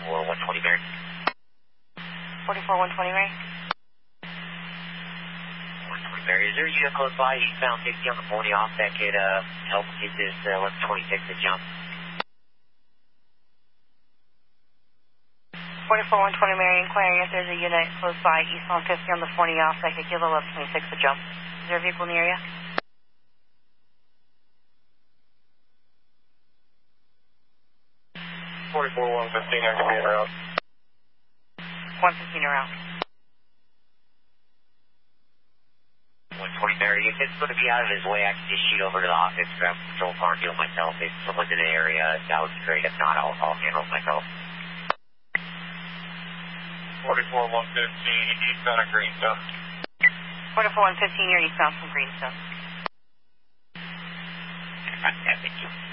120 Mary. 44-120 Mary. 120 Mary. Is there a unit close by, eastbound 60 on the 40 off that could help get this 1126 to jump? 44-120 Mary, inquiring if there's a unit close by, eastbound 50 on the 40 off that could give 1126 a jump. Is there a vehicle in the area? 44-115, I can be around. 115 around. 120 Mary, if it's going to be out of his way, I can just shoot over to the office, grab a patrol car, and deal myself. If someone's in the area, that would be great. If not, I'll handle it myself. 44-115, eastbound of Greenstone. 44-115, you're eastbound from Greenstone. Thank you.